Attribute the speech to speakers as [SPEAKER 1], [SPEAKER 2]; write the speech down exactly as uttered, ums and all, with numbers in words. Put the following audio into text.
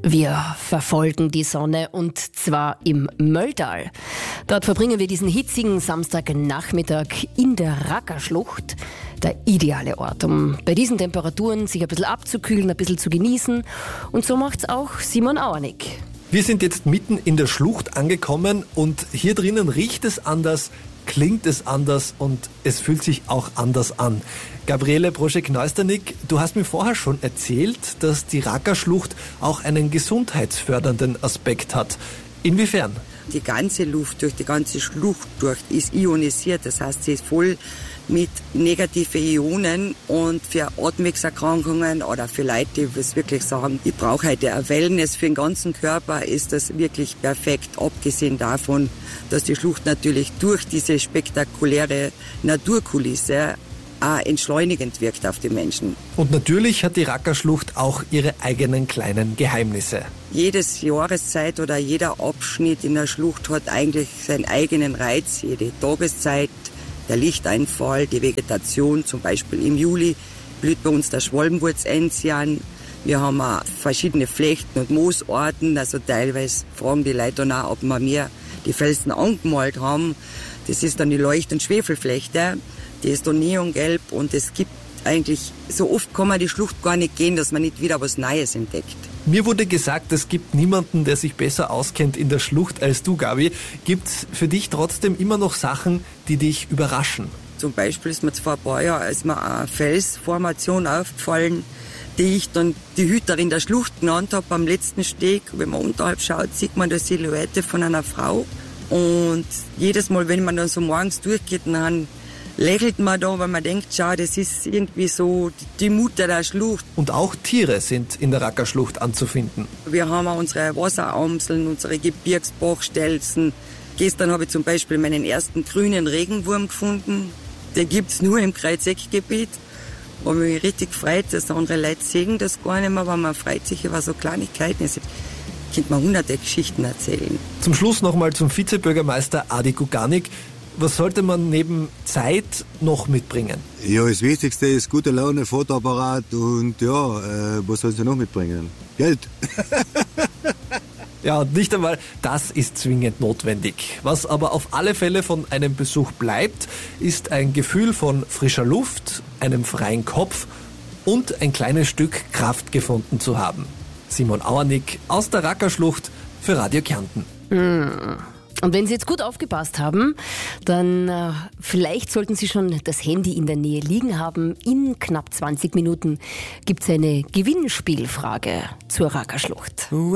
[SPEAKER 1] Wir verfolgen die Sonne und zwar im Mölltal. Dort verbringen wir diesen hitzigen Samstagnachmittag in der Rackerschlucht. Der ideale Ort, um bei diesen Temperaturen sich ein bisschen abzukühlen, ein bisschen zu genießen. Und so macht's auch Simon Auernick.
[SPEAKER 2] Wir sind jetzt mitten in der Schlucht angekommen und hier drinnen riecht es anders, klingt es anders und es fühlt sich auch anders an. Gabriele Broschek-Neusternick, du hast mir vorher schon erzählt, dass die Rackerschlucht auch einen gesundheitsfördernden Aspekt hat. Inwiefern?
[SPEAKER 3] Die ganze Luft durch die ganze Schlucht durch ist ionisiert, das heißt, sie ist voll mit negativen Ionen und für Atemwegserkrankungen oder für Leute, die es wirklich sagen, ich brauche heute ein Wellness für den ganzen Körper, ist das wirklich perfekt, abgesehen davon, dass die Schlucht natürlich durch diese spektakuläre Naturkulisse auch entschleunigend wirkt auf die Menschen.
[SPEAKER 2] Und natürlich hat die Rackerschlucht auch ihre eigenen kleinen Geheimnisse.
[SPEAKER 3] Jedes Jahreszeit oder jeder Abschnitt in der Schlucht hat eigentlich seinen eigenen Reiz, jede Tageszeit, der Lichteinfall, die Vegetation, zum Beispiel im Juli blüht bei uns der Schwalbenwurz-Enzian. Wir haben auch verschiedene Flechten- und Moosarten, also teilweise fragen die Leute dann auch, ob wir mehr die Felsen angemalt haben. Das ist dann die Leucht- und Schwefelflechte, die ist dann neongelb und es gibt eigentlich, so oft kann man die Schlucht gar nicht gehen, dass man nicht wieder was Neues entdeckt.
[SPEAKER 2] Mir wurde gesagt, es gibt niemanden, der sich besser auskennt in der Schlucht als du, Gabi. Gibt's für dich trotzdem immer noch Sachen, die dich überraschen?
[SPEAKER 3] Zum Beispiel ist mir vor ein paar Jahren ist mir eine Felsformation aufgefallen, die ich dann die Hüterin der Schlucht genannt habe am letzten Steg. Wenn man unterhalb schaut, sieht man die Silhouette von einer Frau. Und jedes Mal, wenn man dann so morgens durchgeht, dann lächelt man da, weil man denkt, schau, das ist irgendwie so die Mutter der Schlucht.
[SPEAKER 2] Und auch Tiere sind in der Rackerschlucht anzufinden.
[SPEAKER 3] Wir haben auch unsere Wasseramseln, unsere Gebirgsbachstelzen. Gestern habe ich zum Beispiel meinen ersten grünen Regenwurm gefunden. Den gibt's nur im Kreuzeckgebiet. Da habe ich mich richtig gefreut, dass andere Leute sehen das gar nicht mehr, aber man freut sich über so Kleinigkeiten. Es könnte man hunderte Geschichten erzählen.
[SPEAKER 2] Zum Schluss nochmal zum Vizebürgermeister Adi Guganik. Was sollte man neben Zeit noch mitbringen?
[SPEAKER 4] Ja, das Wichtigste ist gute Laune, Fotoapparat und ja, äh, was sollst du noch mitbringen? Geld.
[SPEAKER 2] Ja, und nicht einmal das ist zwingend notwendig. Was aber auf alle Fälle von einem Besuch bleibt, ist ein Gefühl von frischer Luft, einem freien Kopf und ein kleines Stück Kraft gefunden zu haben. Simon Auernick aus der Rackerschlucht für Radio Kärnten.
[SPEAKER 1] Mm. Und wenn Sie jetzt gut aufgepasst haben, dann äh, vielleicht sollten Sie schon das Handy in der Nähe liegen haben. In knapp zwanzig Minuten gibt es eine Gewinnspielfrage zur Rackerschlucht.